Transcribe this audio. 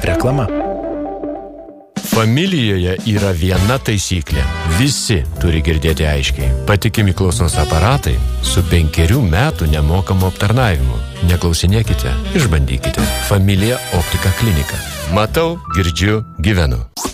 Reklama. Familijoje yra viena taisyklė. Visi turi girdėti aiškiai. Patikimi klausos aparatai su 5 metų nemokamu aptarnavimu. Neklausinėkite, išbandykite. Familija optika klinika. Matau, girdžiu, gyvenu.